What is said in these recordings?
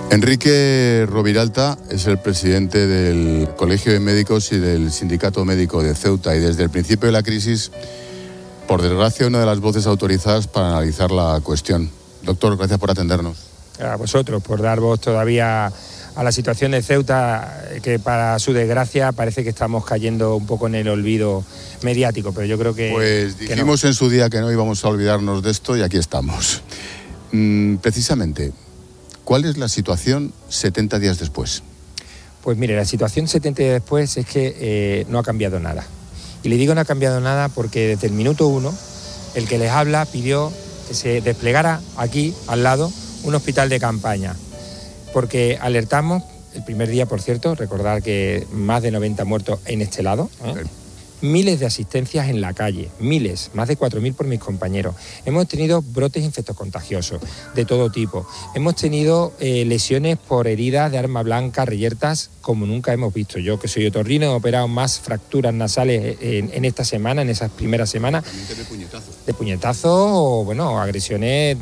Enrique Roviralta es el presidente del Colegio de Médicos y del Sindicato Médico de Ceuta, y desde el principio de la crisis, por desgracia, una de las voces autorizadas para analizar la cuestión. Doctor, gracias por atendernos. A vosotros, por dar voz todavía a la situación de Ceuta, que para su desgracia parece que estamos cayendo un poco en el olvido mediático, pero yo creo que... Pues dijimos en su día que no íbamos a olvidarnos de esto y aquí estamos. Precisamente, ¿cuál es la situación 70 días después? Pues mire, la situación 70 días después es que no ha cambiado nada. Y le digo no ha cambiado nada porque desde el minuto 1, el que les habla pidió que se desplegara aquí, al lado, un hospital de campaña. Porque alertamos, el primer día, por cierto, recordar que más de 90 muertos en este lado, miles de asistencias en la calle, miles, más de 4.000 por mis compañeros. Hemos tenido brotes infectocontagiosos de todo tipo. Hemos tenido lesiones por heridas de arma blanca, reyertas, como nunca hemos visto. Yo, que soy otorrino, he operado más fracturas nasales en esta semana, en esas primeras semanas. De puñetazos o, bueno, agresiones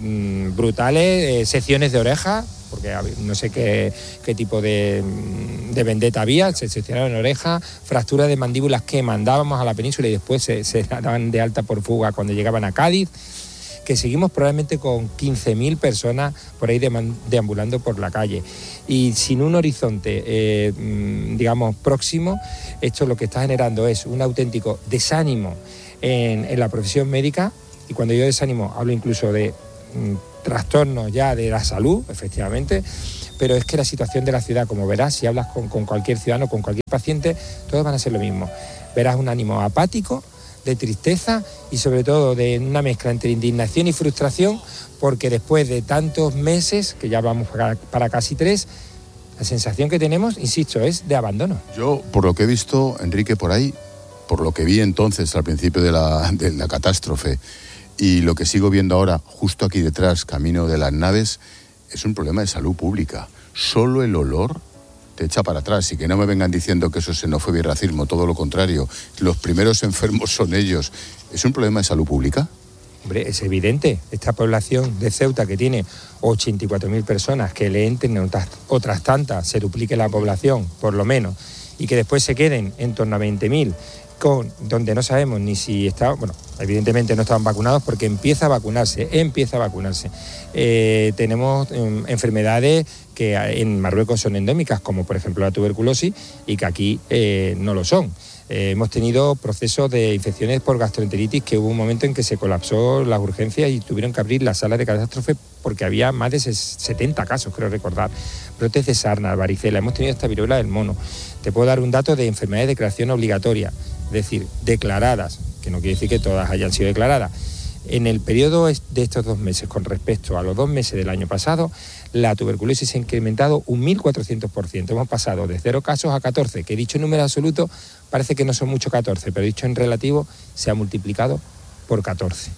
brutales, secciones de oreja, porque no sé qué tipo de vendetta había, se seccionaron orejas, fracturas de mandíbulas que mandábamos a la península y después se daban de alta por fuga cuando llegaban a Cádiz, que seguimos probablemente con 15.000 personas por ahí deambulando por la calle. Y sin un horizonte, digamos, próximo, esto lo que está generando es un auténtico desánimo en la profesión médica, y cuando yo desánimo hablo incluso de trastornos ya de la salud, efectivamente, pero es que la situación de la ciudad, como verás, si hablas con cualquier ciudadano, con cualquier paciente, todos van a ser lo mismo. Verás un ánimo apático, de tristeza y sobre todo de una mezcla entre indignación y frustración, porque después de tantos meses, que ya vamos para casi 3, la sensación que tenemos, insisto, es de abandono. Yo, por lo que he visto, Enrique, por ahí, por lo que vi entonces al principio de la catástrofe, y lo que sigo viendo ahora, justo aquí detrás, camino de las naves, es un problema de salud pública. Solo el olor te echa para atrás, y que no me vengan diciendo que eso es xenofobia y racismo, todo lo contrario. Los primeros enfermos son ellos. ¿Es un problema de salud pública? Hombre, es evidente. Esta población de Ceuta, que tiene 84.000 personas, que le entren otras tantas, se duplique la población, por lo menos, y que después se queden en torno a 20.000, donde no sabemos ni si está, bueno, evidentemente no estaban vacunados porque empieza a vacunarse. Tenemos enfermedades que en Marruecos son endémicas, como por ejemplo la tuberculosis, y que aquí no lo son. Hemos tenido procesos de infecciones por gastroenteritis, que hubo un momento en que se colapsó las urgencias y tuvieron que abrir las salas de catástrofe porque había más de 70 casos, creo recordar. Brotes de sarna, varicela, hemos tenido esta viruela del mono. Te puedo dar un dato de enfermedades de declaración obligatoria, es decir, declaradas, que no quiere decir que todas hayan sido declaradas. En el periodo de estos 2 meses, con respecto a los 2 meses del año pasado, la tuberculosis se ha incrementado un 1.400%. Hemos pasado de 0 casos a 14, que dicho en número absoluto parece que no son mucho 14, pero dicho en relativo se ha multiplicado por 14.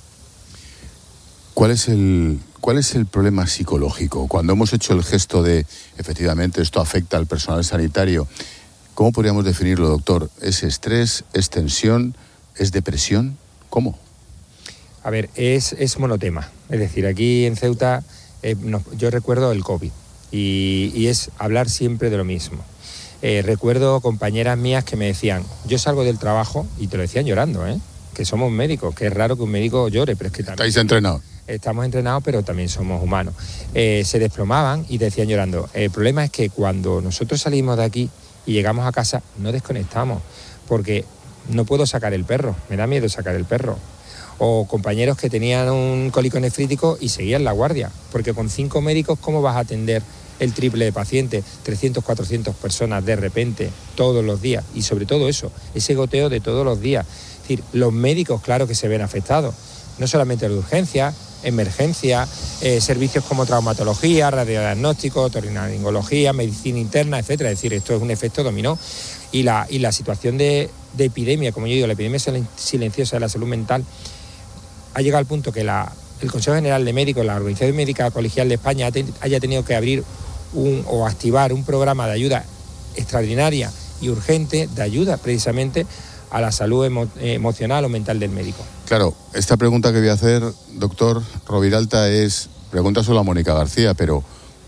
¿Cuál es el problema psicológico? Cuando hemos hecho el gesto de, efectivamente, esto afecta al personal sanitario, ¿cómo podríamos definirlo, doctor? ¿Es estrés? ¿Es tensión? ¿Es depresión? ¿Cómo? A ver, es monotema. Es decir, aquí en Ceuta yo recuerdo el COVID y es hablar siempre de lo mismo. Recuerdo compañeras mías que me decían, yo salgo del trabajo, y te lo decían llorando, que somos médicos, que es raro que un médico llore, pero es que también... ¿Estáis entrenados? Estamos entrenados, pero también somos humanos. Se desplomaban y decían llorando. El problema es que cuando nosotros salimos de aquí y llegamos a casa, no desconectamos, porque no puedo sacar el perro, me da miedo sacar el perro. O compañeros que tenían un cólico nefrítico y seguían la guardia, porque con 5 médicos, ¿cómo vas a atender el triple de pacientes? 300, 400 personas de repente, todos los días, y sobre todo eso, ese goteo de todos los días. Es decir, los médicos, claro que se ven afectados, no solamente de urgencia, emergencia, servicios como traumatología, radiodiagnóstico, otorrinolaringología, medicina interna, etcétera. Es decir, esto es un efecto dominó. Y la situación de epidemia, como yo digo, la epidemia silenciosa de la salud mental, ha llegado al punto que el Consejo General de Médicos, la Organización Médica Colegial de España, haya tenido que abrir o activar un programa de ayuda extraordinaria y urgente, de ayuda precisamente a la salud emocional o mental del médico. Claro, esta pregunta que voy a hacer, doctor Roviralta, es pregunta solo a Mónica García, pero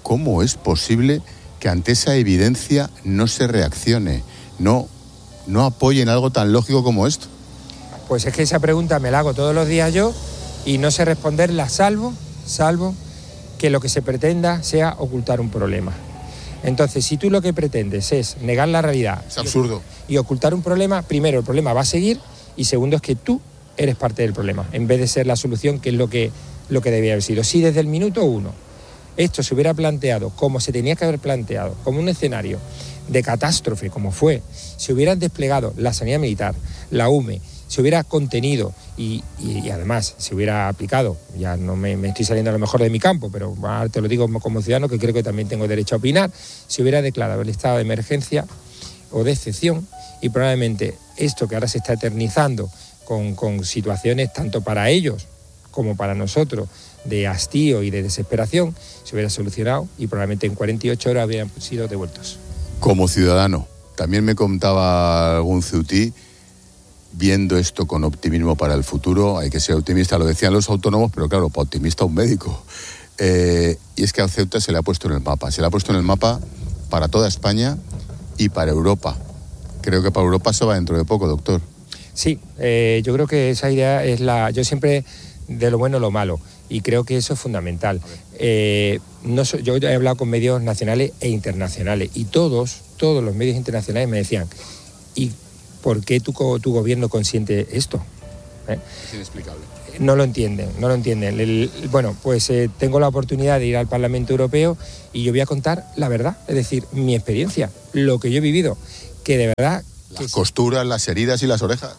¿cómo es posible que ante esa evidencia no se reaccione, no apoyen algo tan lógico como esto? Pues es que esa pregunta me la hago todos los días yo y no sé responderla salvo que lo que se pretenda sea ocultar un problema. Entonces, si tú lo que pretendes es negar la realidad... Es absurdo. Y ocultar un problema, primero, el problema va a seguir, y segundo, es que tú eres parte del problema, en vez de ser la solución, que es lo que debía haber sido. Si desde el minuto 1 esto se hubiera planteado como se tenía que haber planteado, como un escenario de catástrofe, como fue, se hubieran desplegado la sanidad militar, la UME, se hubiera contenido y además se hubiera aplicado, ya no me estoy saliendo a lo mejor de mi campo, pero ahora te lo digo como ciudadano, que creo que también tengo derecho a opinar, se hubiera declarado el estado de emergencia o de excepción, y probablemente esto que ahora se está eternizando con situaciones tanto para ellos como para nosotros de hastío y de desesperación, se hubiera solucionado y probablemente en 48 horas hubieran sido devueltos. Como ciudadano, también me contaba algún ceutí, viendo esto con optimismo para el futuro, hay que ser optimista, lo decían los autónomos, pero claro, para optimista un médico. Y es que a Ceuta se le ha puesto en el mapa para toda España y para Europa. Creo que para Europa eso va dentro de poco, doctor. Sí, yo creo que esa idea es yo siempre de lo bueno lo malo, y creo que eso es fundamental. Yo he hablado con medios nacionales e internacionales, y todos los medios internacionales me decían, ¿y por qué tu gobierno consiente esto? Es inexplicable. No lo entienden. Bueno, pues tengo la oportunidad de ir al Parlamento Europeo y yo voy a contar la verdad, es decir, mi experiencia, lo que yo he vivido, que de verdad... Las costuras, las heridas y las orejas.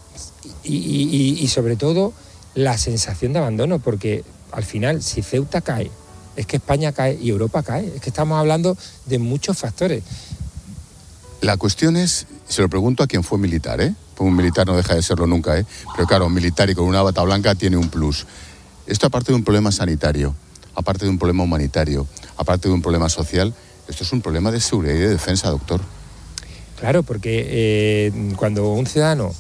Y sobre todo la sensación de abandono, porque al final, si Ceuta cae, es que España cae y Europa cae, es que estamos hablando de muchos factores. La cuestión es, se lo pregunto a quien fue militar, Pues un militar no deja de serlo nunca, Pero claro, un militar y con una bata blanca tiene un plus. Esto, aparte de un problema sanitario, aparte de un problema humanitario, aparte de un problema social, esto es un problema de seguridad y de defensa, doctor. Claro, porque cuando un ciudadano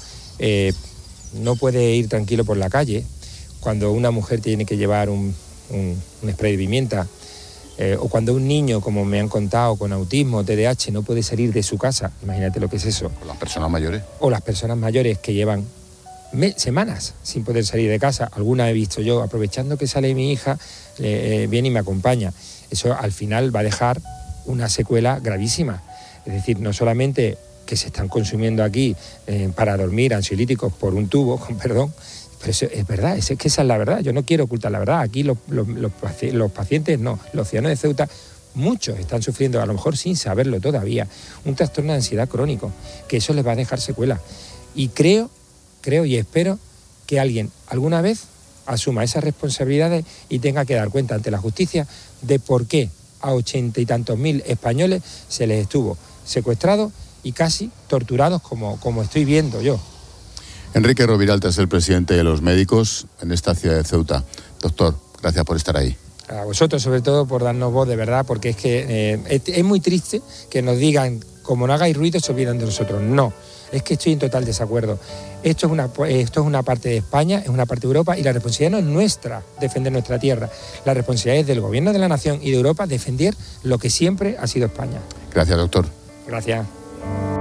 no puede ir tranquilo por la calle, cuando una mujer tiene que llevar un spray de pimienta, o cuando un niño, como me han contado, con autismo, TDAH, no puede salir de su casa, imagínate lo que es eso. O las personas mayores. O las personas mayores que llevan semanas sin poder salir de casa. Alguna he visto yo, aprovechando que sale mi hija, viene y me acompaña. Eso al final va a dejar una secuela gravísima. Es decir, no solamente que se están consumiendo aquí para dormir ansiolíticos por un tubo, con perdón, pero eso es verdad, es que esa es la verdad. Yo no quiero ocultar la verdad. Aquí los pacientes no, los ciudadanos de Ceuta, muchos están sufriendo, a lo mejor sin saberlo todavía, un trastorno de ansiedad crónico, que eso les va a dejar secuelas. Y creo y espero que alguien alguna vez asuma esas responsabilidades y tenga que dar cuenta ante la justicia de por qué a 80 y tantos mil españoles se les estuvo secuestrados y casi torturados como estoy viendo yo. Enrique Roviralta es el presidente de los médicos en esta ciudad de Ceuta. Doctor, gracias por estar ahí. A vosotros, sobre todo, por darnos voz, de verdad, porque es que es muy triste que nos digan, como no hagáis ruido, se olvidan de nosotros. No, es que estoy en total desacuerdo. Esto es una parte de España, es una parte de Europa, y la responsabilidad no es nuestra defender nuestra tierra. La responsabilidad es del gobierno de la nación y de Europa defender lo que siempre ha sido España. Gracias, doctor. Gracias.